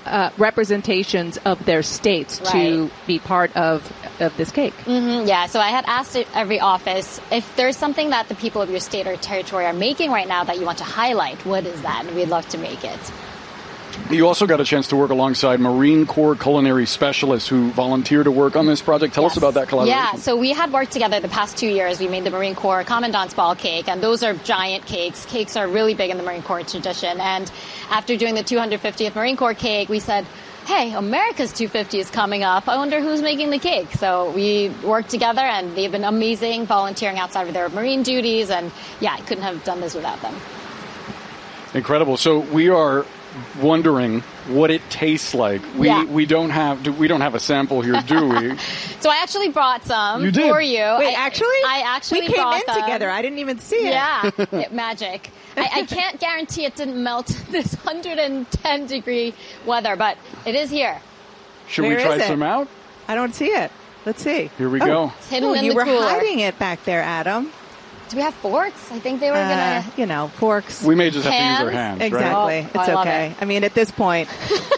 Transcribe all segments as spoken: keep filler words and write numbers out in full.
uh, representations of their states right. to be part of of this cake. Mm-hmm, yeah, so I had asked every office if there's something that the people of your state or territory are making right now that you want to highlight. What is that? And we'd love to make it. You also got a chance to work alongside Marine Corps culinary specialists who volunteer to work on this project. Tell yes. us about that collaboration. Yeah, so we had worked together the past two years. We made the Marine Corps Commandant's Ball cake, and those are giant cakes. Cakes are really big in the Marine Corps tradition. And after doing the two hundred fiftieth Marine Corps cake, we said, hey, America's two hundred fifty is coming up. I wonder who's making the cake. So we worked together, and they've been amazing, volunteering outside of their Marine duties. And yeah, I couldn't have done this without them. Incredible. So we are wondering what it tastes like. We yeah. we don't have do, we don't have a sample here, do we? So I actually brought some you did. for you. Wait, I, actually, I actually we came brought in them. together. I didn't even see it. Yeah, it, magic. I, I can't guarantee it didn't melt this one hundred ten degree weather, but it is here. Should Where we try is it? some out? I don't see it. Let's see. Here we oh. go. It's hidden Oh, in you the were cooler. hiding it back there, Adam. Do we have forks? I think they were Uh, gonna. you know, forks. We may just have Hands? to use our hands, Exactly. right? Oh, it's I love okay. it. I mean, at this point.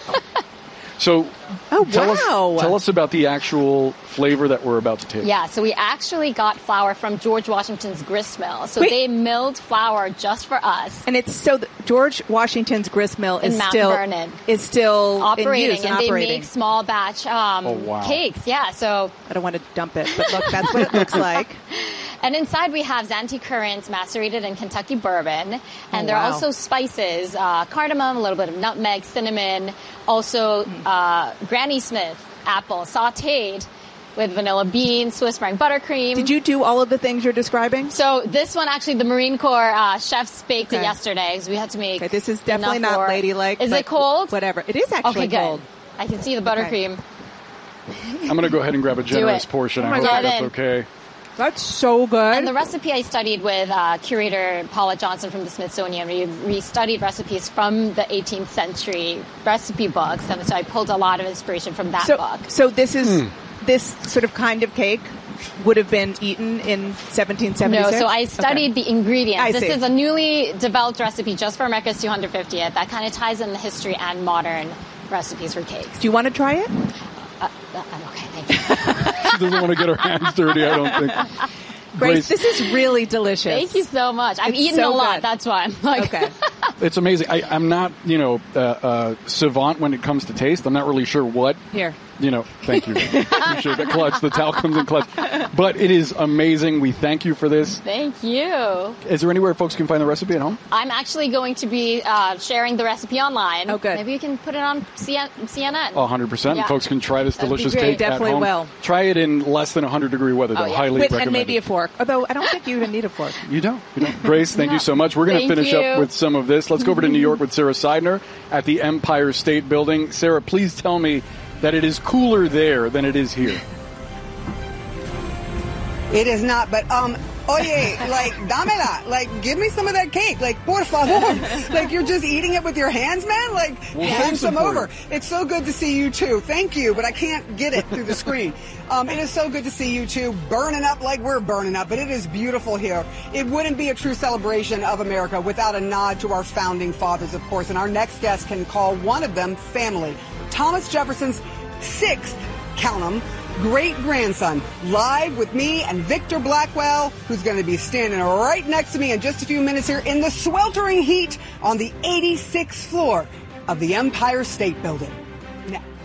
So, Oh, tell wow. us tell us about the actual flavor that we're about to taste. Yeah, so we actually got flour from George Washington's grist mill. So Wait. they milled flour just for us. And it's so th- George Washington's grist mill In is Mount still Vernon. is still Operating, in use and, and operating. they make small batch um, Oh, wow. cakes. Yeah, so I don't want to dump it, but look, that's what it looks like. and inside we have Zante currants macerated in Kentucky bourbon, and Oh, there are wow. also spices, uh, cardamom, a little bit of nutmeg, cinnamon, also Hmm. uh, Granny Smith apple sautéed with vanilla bean, Swiss meringue buttercream. Did you do all of the things you're describing? So this one, actually, the Marine Corps uh, chefs baked Okay. it yesterday because we had to make. Okay, this is definitely enough not for- ladylike. Is but it cold? Whatever. It is actually Okay, good. cold. I can see the Okay. buttercream. I'm going to go ahead and grab a generous it. portion. Oh I my hope God. that's Get in. okay. That's so good. And the recipe I studied with uh, curator Paula Johnson from the Smithsonian. We, we studied recipes from the eighteenth century recipe books, and so I pulled a lot of inspiration from that so, book. so this is Hmm. this sort of kind of cake would have been eaten in seventeen seventy-six? No, so I studied Okay. the ingredients. I this see. is a newly developed recipe just for America's two hundred fiftieth that kind of ties in the history and modern recipes for cakes. Do you want to try it? Uh, I'm okay, thank you. She doesn't want to get her hands dirty, I don't think. Grace, this is really delicious. Thank you so much. I've It's eaten so a lot. good. That's why I'm like. Okay. It's amazing. I, I'm not, you know, uh, uh, savant when it comes to taste. I'm not really sure what, Here. you know, thank you. Appreciate that clutch. The towel comes in clutch. But it is amazing. We thank you for this. Thank you. Is there anywhere folks can find the recipe at home? I'm actually going to be uh, sharing the recipe online. Oh, good. Maybe you can put it on C N N. one hundred percent. Yeah. Folks can try this That'd be delicious great. cake Definitely at home. will. Try it in less than one hundred degree weather, though. Oh, yeah. Highly With, recommended. and maybe a fork. Although I don't think you even need a fork. You don't. You don't. Grace, thank you so much. We're going to Thank finish you. up with some of this. Let's go over to New York with Sarah Seidner at the Empire State Building. Sarah, please tell me that it is cooler there than it is here. It is not, but um, oye, like, dámela, like, give me some of that cake, like, por favor, like, you're just eating it with your hands, man, like, We'll hand save some some for over. you. It's so good to see you too. Thank you, but I can't get it through the screen. Um, it is so good to see you two burning up like we're burning up, but it is beautiful here. It wouldn't be a true celebration of America without a nod to our founding fathers, of course, and our next guest can call one of them family. Thomas Jefferson's sixth, count 'em, great-grandson, live with me and Victor Blackwell, who's going to be standing right next to me in just a few minutes here in the sweltering heat on the eighty-sixth floor of the Empire State Building. Now.